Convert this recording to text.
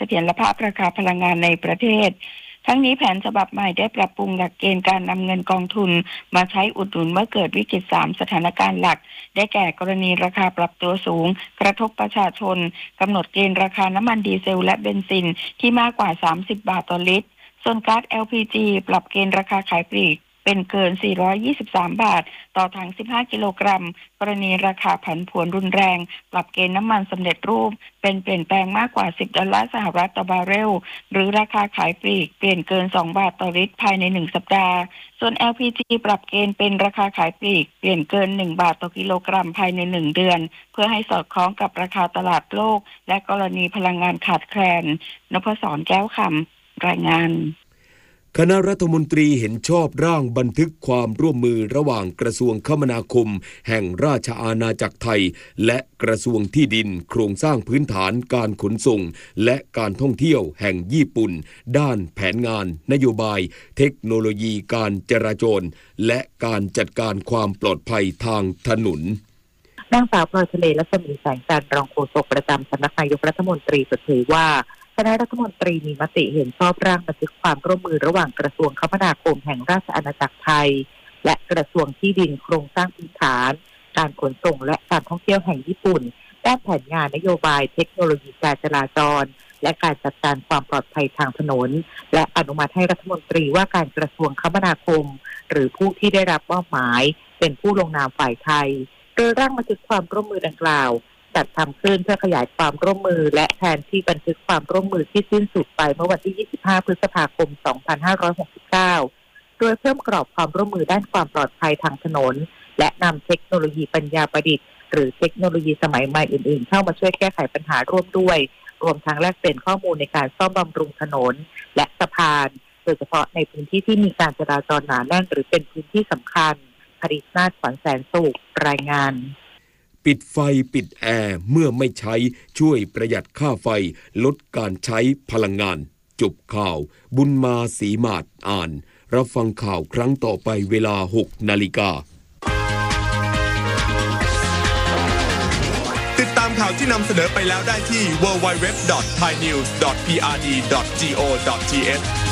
สถียรภาพราคาพลังงานในประเทศทั้งนี้แผนฉบับใหม่ได้ปรับปรุงหลักเกณฑ์การนำเงินกองทุนมาใช้อุดหนุนเมื่อเกิดวิกฤต3สถานการณ์หลักได้แก่กรณีราคาปรับตัวสูงกระทบประชาชนกำหนดเกณฑ์ราคาน้ำมันดีเซลและเบนซินที่มากกว่า30 บาทต่อลิตรส่วนก๊าซ LPG ปรับเกณฑ์ราคาขายปลีกเป็นเกิน423 บาทต่อถัง15 กิโลกรัมกรณีราคาผันผวนรุนแรงปรับเกณฑ์น้ำมันสำเร็จรูปเป็นเปลี่ยนแปลงมากกว่า$10ต่อบาร์เรลหรือราคาขายปลีกเปลี่ยนเกิน2 บาทต่อลิตรภายใน1สัปดาห์ส่วน LPG ปรับเกณฑ์เป็นราคาขายปลีกเปลี่ยนเกิน1 บาทต่อกิโลกรัมภายใน1 เดือนเพื่อให้สอดคล้องกับราคาตลาดโลกและกรณีพลังงานขาดแคลนนพศร แก้วคำรายงานคณะรัฐมนตรีเห็นชอบร่างบันทึกความร่วมมือระหว่างกระทรวงคมนาคมแห่งราชอาณาจักรไทยและกระทรวงที่ดินโครงสร้างพื้นฐานการขนส่งและการท่องเที่ยวแห่งญี่ปุ่นด้านแผนงานนโยบายเทคโนโลยีการจราจรและการจัดการความปลอดภัยทางถนนนางสาวพลอยทะเลรัศมีแสงจันทร์รองโฆษกประจำสำนักนายกรัฐมนตรีเปิดเผยว่าคณะรัฐมนตรีมีมติเห็นชอบร่างบันทึกความร่วมมือระหว่างกระทรวงคมนาคมแห่งราชอาณาจักรไทยและกระทรวงที่ดินโครงสร้างพื้นฐานการขนส่งและการท่องเที่ยวแห่งญี่ปุ่นด้านแผนงานนโยบายเทคโนโลยีการจราจรและการจัดการความปลอดภัยทางถนนและอนุมัติให้รัฐมนตรีว่าการกระทรวงคมนาคมหรือผู้ที่ได้รับมอบหมายเป็นผู้ลงนามฝ่ายไทยโดยร่างบันทึกความร่วมมือดังกล่าวจัดทำขึ้นเพื่อขยายความร่วมมือและแทนที่บันทึกความร่วมมือที่สิ้นสุดไปเมื่อวันที่25 พฤษภาคม 2569 โดยเพิ่มกรอบความร่วมมือด้านความปลอดภัยทางถนนและนำเทคโนโลยีปัญญาประดิษฐ์หรือเทคโนโลยีสมัยใหม่อื่นๆเข้ามาช่วยแก้ไขปัญหาร่วมด้วยรวมทั้งแลกเปลี่ยนข้อมูลในการซ่อมบำรุงถนนและสะพานโดยเฉพาะในพื้นที่ที่มีการจราจรหนาแน่นหรือเป็นพื้นที่สำคัญภริษนาถ ขวัญแสนสุขรายงานปิดไฟปิดแอร์เมื่อไม่ใช้ช่วยประหยัดค่าไฟลดการใช้พลังงานจบข่าวบุญมาศรีมาศอ่านรับฟังข่าวครั้งต่อไปเวลา 6 นาฬิกาติดตามข่าวที่นำเสนอไปแล้วได้ที่ www.thainews.prd.go.th